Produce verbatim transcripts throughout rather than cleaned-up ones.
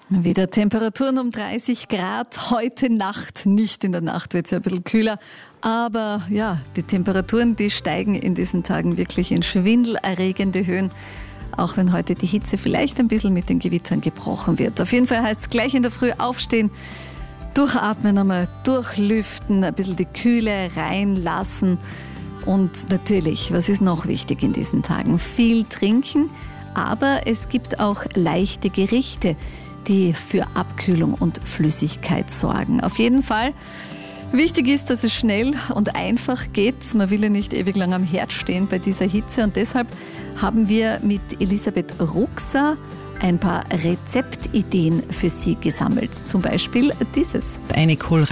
Wieder Temperaturen um dreißig Grad, heute Nacht, nicht in der Nacht wird es ja ein bisschen kühler, aber ja, die Temperaturen, die steigen in diesen Tagen wirklich in schwindelerregende Höhen, auch wenn heute die Hitze vielleicht ein bisschen mit den Gewittern gebrochen wird. Auf jeden Fall heißt es gleich in der Früh aufstehen, durchatmen einmal, durchlüften, ein bisschen die Kühle reinlassen und natürlich, was ist noch wichtig in diesen Tagen? Viel trinken, aber es gibt auch leichte Gerichte, die für Abkühlung und Flüssigkeit sorgen. Auf jeden Fall. Wichtig ist, dass es schnell und einfach geht. Man will ja nicht ewig lang am Herd stehen bei dieser Hitze und deshalb haben wir mit Elisabeth Ruxer ein paar Rezeptideen für Sie gesammelt. Zum Beispiel dieses. Eine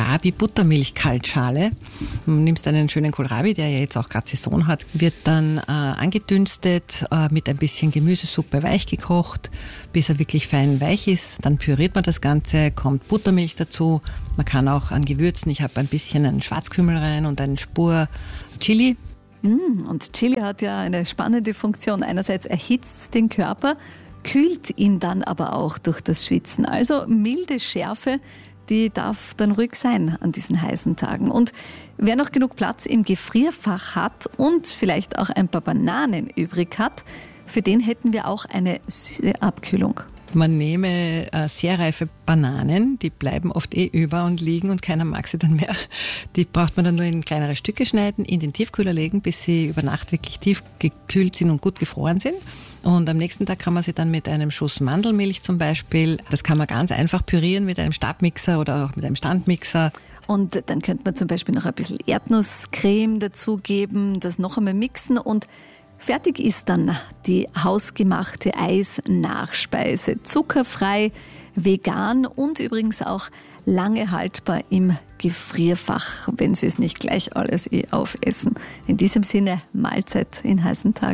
Kohlrabi-Buttermilch-Kaltschale. Du nimmst einen schönen Kohlrabi, der ja jetzt auch gerade Saison hat, wird dann äh, angedünstet, äh, mit ein bisschen Gemüsesuppe weich gekocht, bis er wirklich fein weich ist. Dann püriert man das Ganze, kommt Buttermilch dazu. Man kann auch an Gewürzen, ich habe ein bisschen einen Schwarzkümmel rein und eine Spur Chili. Und Chili hat ja eine spannende Funktion. Einerseits erhitzt es den Körper, kühlt ihn dann aber auch durch das Schwitzen. Also milde Schärfe, die darf dann ruhig sein an diesen heißen Tagen. Und wer noch genug Platz im Gefrierfach hat und vielleicht auch ein paar Bananen übrig hat, für den hätten wir auch eine süße Abkühlung. Man nehme äh, sehr reife Bananen, die bleiben oft eh über und liegen und keiner mag sie dann mehr. Die braucht man dann nur in kleinere Stücke schneiden, in den Tiefkühler legen, bis sie über Nacht wirklich tief gekühlt sind und gut gefroren sind. Und am nächsten Tag kann man sie dann mit einem Schuss Mandelmilch zum Beispiel, das kann man ganz einfach pürieren mit einem Stabmixer oder auch mit einem Standmixer. Und dann könnte man zum Beispiel noch ein bisschen Erdnusscreme dazugeben, das noch einmal mixen und fertig ist dann die hausgemachte Eisnachspeise. Zuckerfrei, vegan und übrigens auch lange haltbar im Gefrierfach, wenn Sie es nicht gleich alles eh aufessen. In diesem Sinne, Mahlzeit in heißen Tagen.